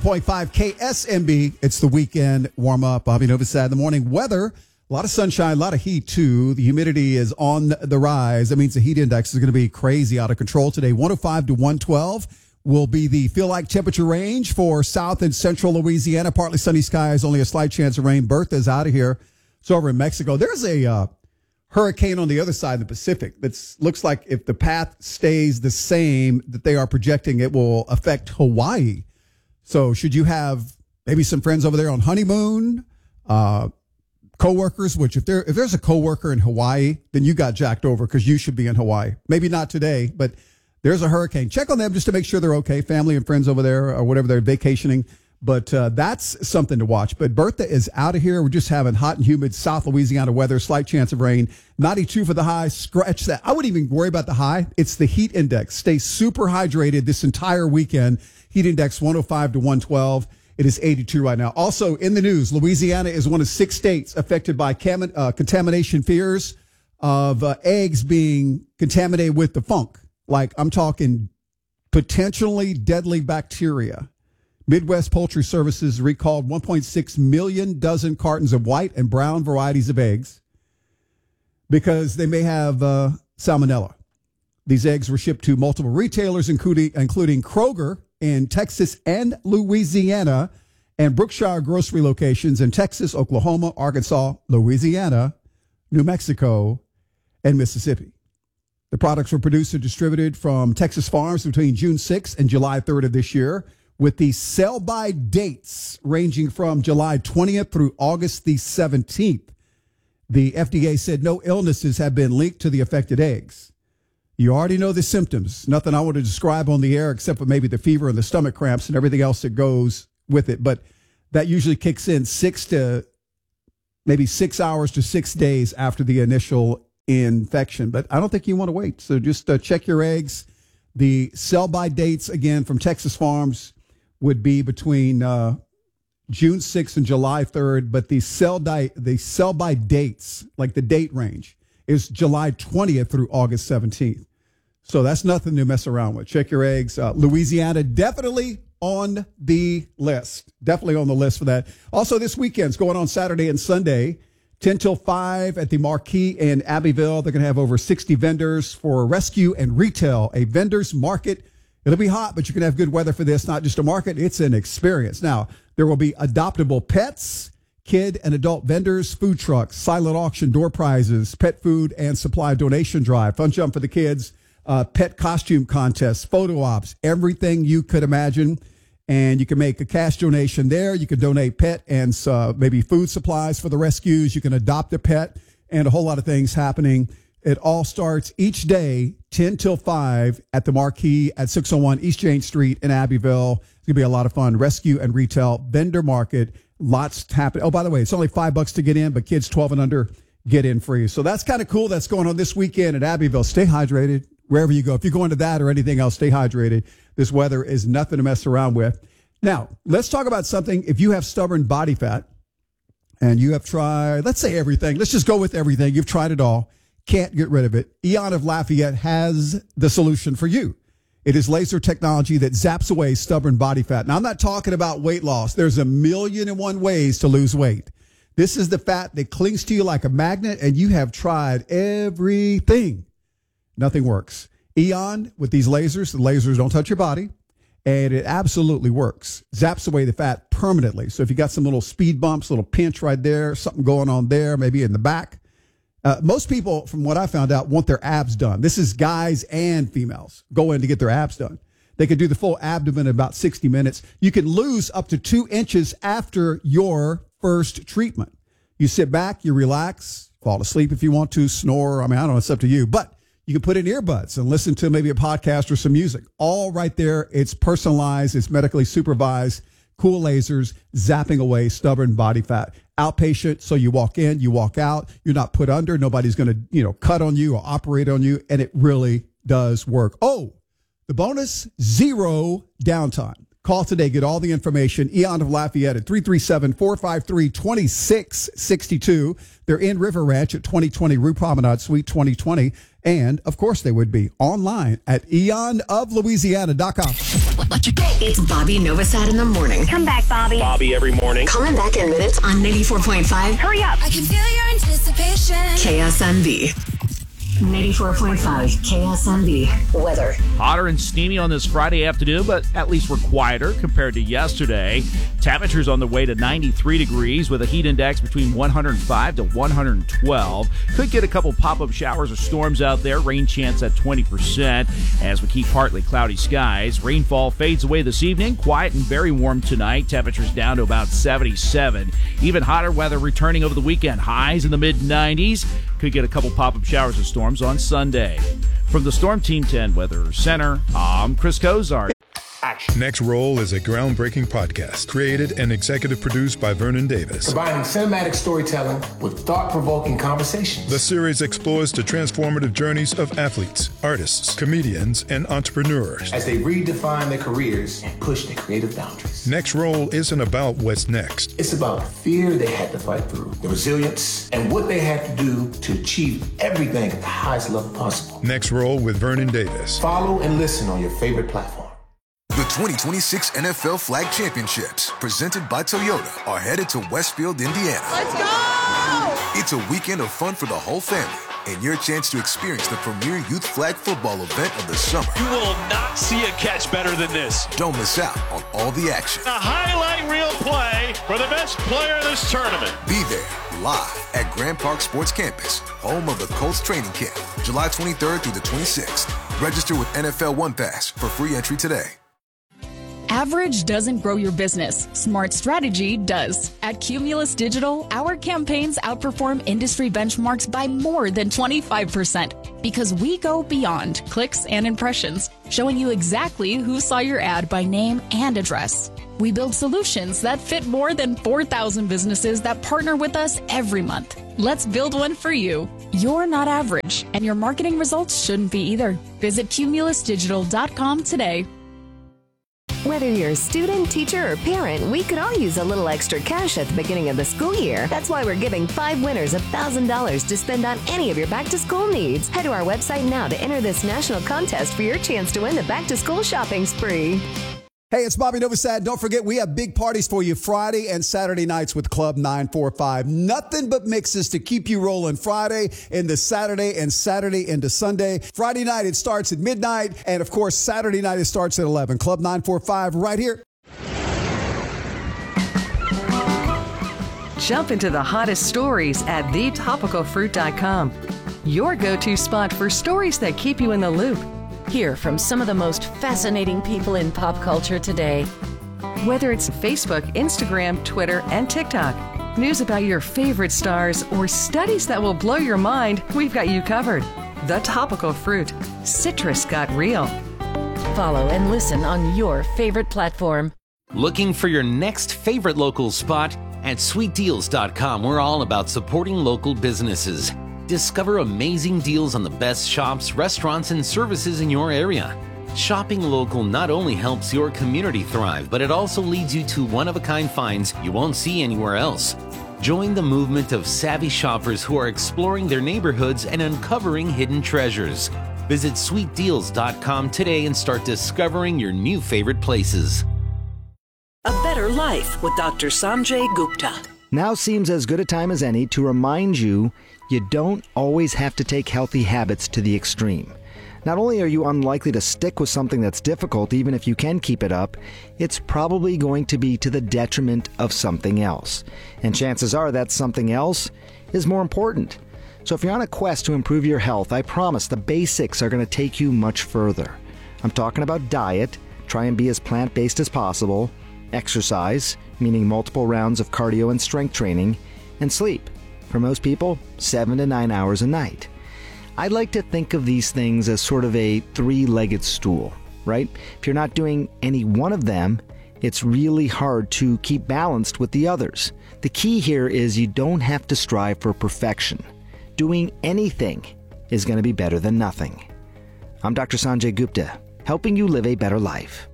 KSMB. It's the weekend warm up. Bobby Novosad in the morning. Weather, a lot of sunshine, a lot of heat too. The humidity is on the rise. That means the heat index is going to be crazy out of control today. 105 to 112 will be the feel like temperature range for south and central Louisiana. Partly sunny skies, only a slight chance of rain. Bertha's out of here. It's over in Mexico. There's a hurricane on the other side of the Pacific that looks like if the path stays the same that they are projecting, it will affect Hawaii. So should you have maybe some friends over there on honeymoon, coworkers, which if there's a coworker in Hawaii, then you got jacked over because you should be in Hawaii. Maybe not today, but there's a hurricane. Check on them just to make sure they're okay, family and friends over there or whatever they're vacationing. But that's something to watch. But Bertha is out of here. We're just having hot and humid South Louisiana weather, slight chance of rain. 92 for the high. Scratch that. I wouldn't even worry about the high. It's the heat index. Stay super hydrated this entire weekend. Heat index 105 to 112. It is 82 right now. Also in the news, Louisiana is one of 6 states affected by contamination fears of eggs being contaminated with the funk. Like I'm talking potentially deadly bacteria. Midwest Poultry Services recalled 1.6 million dozen cartons of white and brown varieties of eggs because they may have salmonella. These eggs were shipped to multiple retailers, including Kroger in Texas and Louisiana, and Brookshire grocery locations in Texas, Oklahoma, Arkansas, Louisiana, New Mexico, and Mississippi. The products were produced and distributed from Texas farms between June 6th and July 3rd of this year, with the sell-by dates ranging from July 20th through August the 17th. The FDA said no illnesses have been linked to the affected eggs. You already know the symptoms. Nothing I want to describe on the air except for maybe the fever and the stomach cramps and everything else that goes with it. But that usually kicks in 6 hours to 6 days after the initial infection. But I don't think you want to wait. So just check your eggs. The sell-by dates, again, from Texas farms would be between June 6th and July 3rd, but the sell-by dates, like the date range, is July 20th through August 17th. So that's nothing to mess around with. Check your eggs. Louisiana, definitely on the list. Definitely on the list for that. Also, this weekend's going on Saturday and Sunday, 10 till 5 at the Marquee in Abbeville. They're going to have over 60 vendors for rescue and retail, a vendor's market. It'll be hot, but you can have good weather for this. Not just a market, it's an experience. Now, there will be adoptable pets, kid and adult vendors, food trucks, silent auction, door prizes, pet food and supply donation drive, fun jump for the kids, pet costume contests, photo ops, everything you could imagine. And you can make a cash donation there. You can donate pet and maybe food supplies for the rescues. You can adopt a pet and a whole lot of things happening. It all starts each day, 10 till 5 at the Marquee at 601 East Jane Street in Abbeville. It's going to be a lot of fun. Rescue and retail vendor market. Lots happening. Oh, by the way, it's only $5 to get in, but kids 12 and under get in free. So that's kind of cool. That's going on this weekend at Abbeville. Stay hydrated wherever you go. If you're going to that or anything else, stay hydrated. This weather is nothing to mess around with. Now, let's talk about something. If you have stubborn body fat and you have tried, let's say everything. Let's just go with everything. You've tried it all. Can't get rid of it. Eon of Lafayette has the solution for you. It is laser technology that zaps away stubborn body fat. Now, I'm not talking about weight loss. There's 1,000,001 ways to lose weight. This is the fat that clings to you like a magnet, and you have tried everything. Nothing works. Eon, with these lasers, the lasers don't touch your body, and it absolutely works. Zaps away the fat permanently. So if you got some little speed bumps, little pinch right there, something going on there, maybe in the back. Most people, from what I found out, want their abs done. This is guys and females go in to get their abs done. They can do the full abdomen in about 60 minutes. You can lose up to 2 inches after your first treatment. You sit back, you relax, fall asleep if you want to, snore. I mean, I don't know, it's up to you. But you can put in earbuds and listen to maybe a podcast or some music. All right there. It's personalized. It's medically supervised. Cool lasers, zapping away stubborn body fat. Outpatient, so you walk in, you walk out. You're not put under. Nobody's going to, cut on you or operate on you. And it really does work. Oh, the bonus, 0 downtime. Call today. Get all the information. Eon of Lafayette at 337-453-2662. They're in River Ranch at 2020 Rue Promenade, Suite 2020. And, of course, they would be online at eonoflouisiana.com. It's Bobby Novosad in the morning. Come back, Bobby. Bobby every morning. Coming back in minutes on 94.5. Hurry up. I can feel your anticipation. KSMB. 94.5 KSMB. Weather. Hotter and steamy on this Friday afternoon, but at least we're quieter compared to yesterday. Temperatures on the way to 93 degrees with a heat index between 105 to 112. Could get a couple pop-up showers or storms out there. Rain chance at 20% as we keep partly cloudy skies. Rainfall fades away this evening. Quiet and very warm tonight. Temperatures down to about 77. Even hotter weather returning over the weekend. Highs in the mid-90s. Could get a couple pop-up showers or storms on Sunday. From the Storm Team 10 Weather Center, I'm Chris Kozar. Next Roll is a groundbreaking podcast created and executive produced by Vernon Davis. Combining cinematic storytelling with thought-provoking conversations. The series explores the transformative journeys of athletes, artists, comedians, and entrepreneurs as they redefine their careers and push their creative boundaries. Next Roll isn't about what's next. It's about the fear they had to fight through, the resilience, and what they had to do to achieve everything at the highest level possible. Next Roll with Vernon Davis. Follow and listen on your favorite platform. The 2026 NFL Flag Championships, presented by Toyota, are headed to Westfield, Indiana. Let's go! It's a weekend of fun for the whole family and your chance to experience the premier youth flag football event of the summer. You will not see a catch better than this. Don't miss out on all the action. A highlight reel play for the best player in this tournament. Be there live at Grand Park Sports Campus, home of the Colts training camp, July 23rd through the 26th. Register with NFL One Pass for free entry today. Average doesn't grow your business. Smart strategy does. At Cumulus Digital, our campaigns outperform industry benchmarks by more than 25% because we go beyond clicks and impressions, showing you exactly who saw your ad by name and address. We build solutions that fit more than 4,000 businesses that partner with us every month. Let's build one for you. You're not average, and your marketing results shouldn't be either. Visit cumulusdigital.com today. Whether you're a student, teacher, or parent, we could all use a little extra cash at the beginning of the school year. That's why we're giving 5 winners $1,000 to spend on any of your back-to-school needs. Head to our website now to enter this national contest for your chance to win the back-to-school shopping spree. Hey, it's Bobby Novosad. Don't forget, we have big parties for you Friday and Saturday nights with Club 945. Nothing but mixes to keep you rolling Friday into Saturday and Saturday into Sunday. Friday night, it starts at midnight. And, of course, Saturday night, it starts at 11. Club 945 right here. Jump into the hottest stories at thetopicalfruit.com. Your go-to spot for stories that keep you in the loop. Hear from some of the most fascinating people in pop culture today. Whether it's Facebook, Instagram, Twitter, and TikTok, news about your favorite stars, or studies that will blow your mind, we've got you covered. The Topical Fruit. Citrus got real. Follow and listen on your favorite platform. Looking for your next favorite local spot? At sweetdeals.com, we're all about supporting local businesses. Discover amazing deals on the best shops, restaurants, and services in your area. Shopping local not only helps your community thrive, but it also leads you to one-of-a-kind finds you won't see anywhere else. Join the movement of savvy shoppers who are exploring their neighborhoods and uncovering hidden treasures. Visit sweetdeals.com today and start discovering your new favorite places. A Better Life with Dr. Sanjay Gupta. Now seems as good a time as any to remind you don't always have to take healthy habits to the extreme. Not only are you unlikely to stick with something that's difficult, even if you can keep it up, it's probably going to be to the detriment of something else. And chances are that something else is more important. So if you're on a quest to improve your health, I promise the basics are going to take you much further. I'm talking about diet, try and be as plant-based as possible, exercise, meaning multiple rounds of cardio and strength training, and sleep. For most people, 7 to 9 hours a night. I like to think of these things as sort of a three-legged stool, right? If you're not doing any one of them, it's really hard to keep balanced with the others. The key here is you don't have to strive for perfection. Doing anything is going to be better than nothing. I'm Dr. Sanjay Gupta, helping you live a better life.